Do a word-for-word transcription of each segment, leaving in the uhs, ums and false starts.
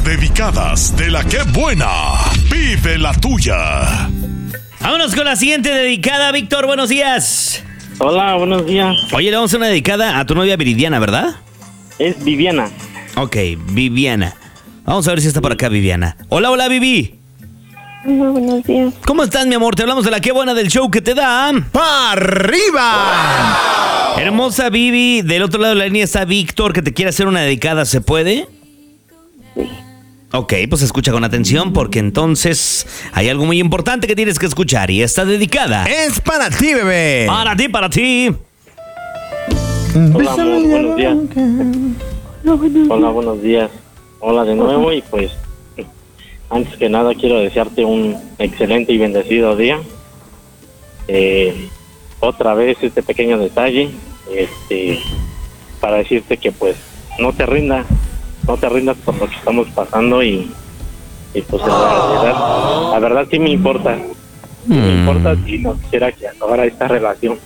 dedicadas de la que buena. Vive la tuya. Vámonos con la siguiente dedicada. Víctor, buenos días. Hola, buenos días. Oye, le vamos a hacer una dedicada a tu novia Viridiana, ¿verdad? Es Viviana. Ok, Viviana. Vamos a ver si está por acá Viviana. Hola, hola, Vivi. Hola, buenos días. ¿Cómo estás, mi amor? Te hablamos de la que buena del show que te da ¡Pa' arriba! Hermosa Vivi, del otro lado de la línea está Víctor, que te quiere hacer una dedicada, ¿se puede? Sí. Ok, pues escucha con atención porque entonces hay algo muy importante que tienes que escuchar y está dedicada. Es para ti, bebé. Para ti, para ti. Hola, amor, buenos días. Hola, buenos días. Hola de nuevo y pues antes que nada quiero desearte un excelente y bendecido día. Eh, otra vez este pequeño detalle, este, para decirte que pues no te rindas, no te rindas por lo que estamos pasando y, y pues la verdad, la verdad sí me importa, sí me Mm. importa si no quisiera que acabara esta relación.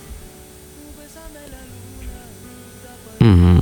Mm.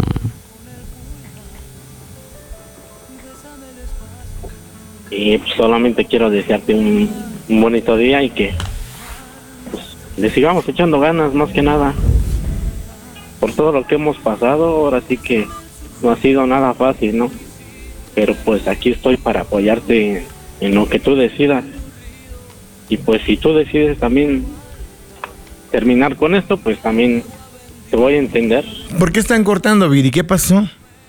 Y pues, solamente quiero desearte un, un bonito día y que pues, le sigamos echando ganas más que nada. Por todo lo que hemos pasado, ahora sí que no ha sido nada fácil, ¿no? Pero pues aquí estoy para apoyarte en, en lo que tú decidas. Y pues si tú decides también terminar con esto, pues también te voy a entender. ¿Por qué están cortando, Viri? ¿Qué pasó?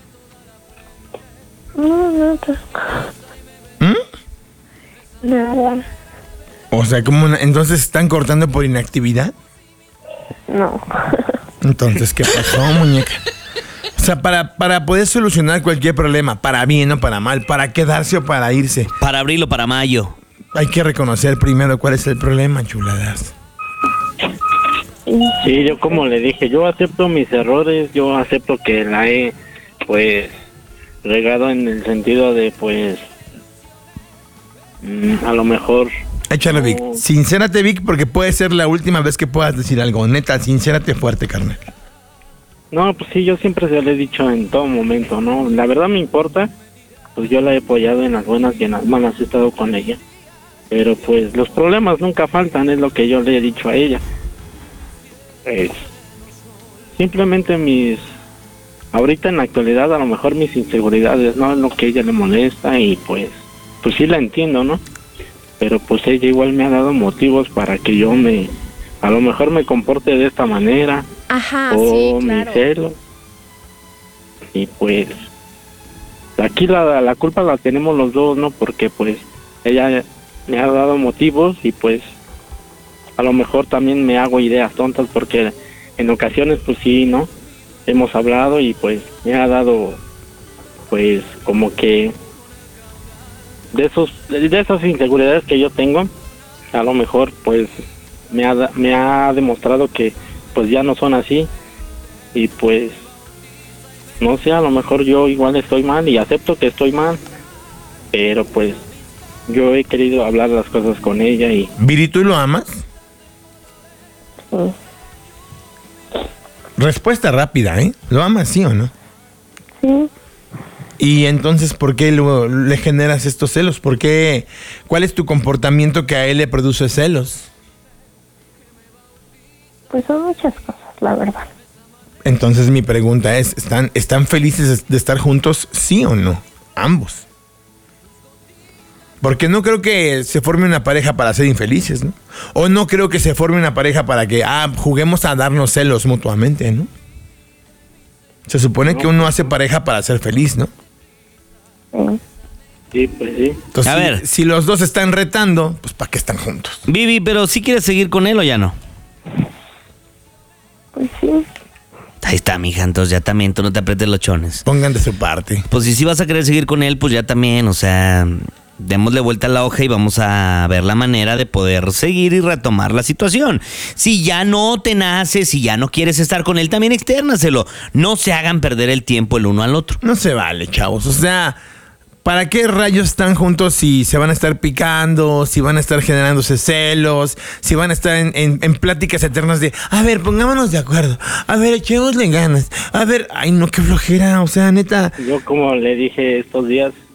No, no, ¿Mm? nada. O sea, ¿cómo una- entonces están cortando por inactividad? No. Entonces, ¿qué pasó, muñeca? O sea, para, para poder solucionar cualquier problema, para bien o para mal, para quedarse o para irse, Para abril o para mayo. hay que reconocer primero cuál es el problema, chuladas. Sí, yo como le dije, yo acepto mis errores, yo acepto que la he, pues, regado en el sentido de, pues, mm, a lo mejor... Échale, Vic. No. Sincérate, Vic, porque puede ser la última vez que puedas decir algo. Neta, sincérate fuerte, carnal. No, pues sí, yo siempre se lo he dicho en todo momento, ¿no? La verdad me importa, pues yo la he apoyado en las buenas y en las malas, he estado con ella. Pero pues los problemas nunca faltan, es lo que yo le he dicho a ella. Pues, simplemente mis... Ahorita en la actualidad a lo mejor mis inseguridades, ¿no? Es lo que a ella le molesta y pues... Pues sí la entiendo, ¿no? Pero pues ella igual me ha dado motivos para que yo me... A lo mejor me comporte de esta manera. Ajá, o sí, mi claro. celo. Y pues aquí la, la culpa la tenemos los dos, ¿no? Porque pues ella me ha dado motivos y pues a lo mejor también me hago ideas tontas porque en ocasiones pues sí, ¿no? Hemos hablado y pues me ha dado pues como que de esos de esas inseguridades que yo tengo, a lo mejor pues me ha, me ha demostrado que pues ya no son así y pues no sé, a lo mejor yo igual estoy mal y acepto que estoy mal, pero pues yo he querido hablar las cosas con ella y Viri, ¿tú lo amas? Sí. Respuesta rápida, ¿eh? ¿Lo amas, sí o no? Sí. Y entonces, ¿por qué luego le generas estos celos? ¿Por qué? ¿Cuál es tu comportamiento que a él le produce celos? Pues son muchas cosas, la verdad. Entonces mi pregunta es, ¿están, ¿están felices de estar juntos, sí o no? Ambos. Porque no creo que se forme una pareja para ser infelices, ¿no? O no creo que se forme una pareja para que, ah, juguemos a darnos celos mutuamente, ¿no? Se supone que uno hace pareja para ser feliz, ¿no? Sí. sí, pues sí. Entonces, A si, ver. si los dos están retando, pues ¿para qué están juntos? Vivi, pero ¿sí quieres seguir con él o ya no? Pues sí. Ahí está, mija, entonces ya también tú no te aprietes los chones. Pongan de su parte. Pues si sí vas a querer seguir con él, pues ya también, o sea, démosle vuelta a la hoja y vamos a ver la manera de poder seguir y retomar la situación. Si ya no te nace, si ya no quieres estar con él, también externaselo. No se hagan perder el tiempo el uno al otro. No se vale, chavos. O sea, ¿para qué rayos están juntos si se van a estar picando, si van a estar generándose celos, si van a estar en, en, en pláticas eternas de, a ver, pongámonos de acuerdo, a ver, echémosle ganas, a ver, ay no, qué flojera, o sea, neta. Yo como le dije estos días,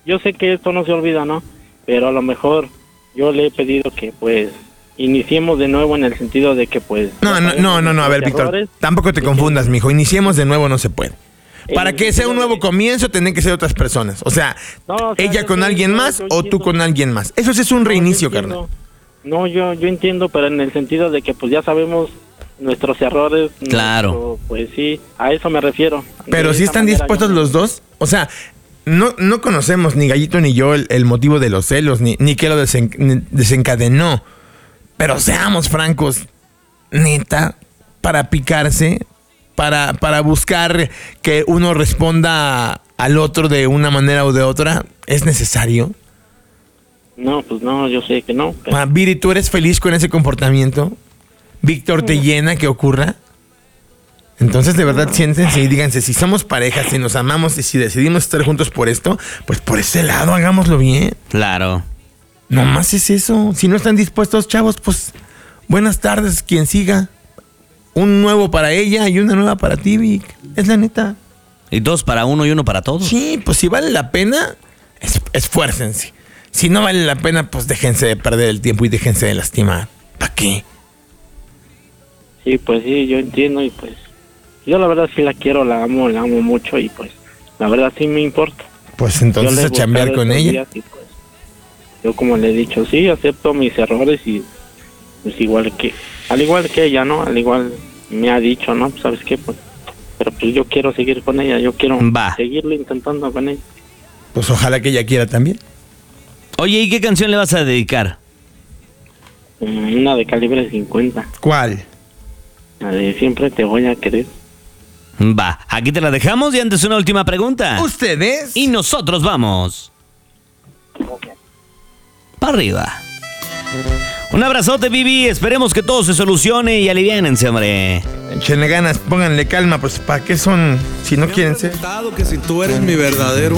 yo sé que esto no se olvida, ¿no? Pero a lo mejor yo le he pedido que pues iniciemos de nuevo en el sentido de que pues... No, no, no, no, no, a ver, Víctor, tampoco te confundas, mijo. Iniciemos de nuevo no se puede. Para que sea un nuevo comienzo, tienen que ser otras personas. O sea, no, o sea ella con alguien más o tú con alguien más. Eso sí es un reinicio, no, carnal. No, yo, yo entiendo, pero en el sentido de que pues ya sabemos nuestros errores. Claro. Nuestro, pues sí, a eso me refiero. Pero si están dispuestos los dos, o sea... No, no conocemos ni Gallito ni yo el, el motivo de los celos, ni, ni qué lo desen, desencadenó. Pero seamos francos, neta, para picarse, para, para buscar que uno responda al otro de una manera o de otra, ¿es necesario? No, pues no, yo sé que no. Pero... Ah, Viri, ¿tú eres feliz con ese comportamiento? ¿Víctor te llena que ocurra? Entonces, de verdad, siéntense y díganse, si somos parejas, si nos amamos y si decidimos estar juntos por esto, pues por ese lado hagámoslo bien. Claro. Nomás es eso. Si no están dispuestos, chavos, pues buenas tardes, quien siga. Un nuevo para ella y una nueva para ti, Vic. Es la neta. ¿Y dos para uno y uno para todos? Sí, pues si vale la pena, es, esfuércense. Si no vale la pena, pues déjense de perder el tiempo y déjense de lastimar. ¿Para qué? Sí, pues sí, yo entiendo y pues... Yo la verdad sí la quiero, la amo, la amo mucho y pues la verdad sí me importa. Pues entonces a chambear con ella. Y, pues, yo como le he dicho, sí, acepto mis errores y pues igual que, al igual que ella, ¿no? Al igual me ha dicho, ¿no? Pues, ¿sabes qué? Pues, pero pues yo quiero seguir con ella, yo quiero Va. seguirlo intentando con ella. Pues ojalá que ella quiera también. Oye, ¿y qué canción le vas a dedicar? Una de calibre cincuenta. ¿Cuál? La de Siempre te voy a querer. Va, aquí te la dejamos y antes una última pregunta. ¿Ustedes? Y nosotros vamos para arriba. Un abrazote, Vivi. Esperemos que todo se solucione y aliviánense, hombre. Échenle ganas, pónganle calma, pues ¿para qué son si no quieren ser? Que si tú eres mi verdadero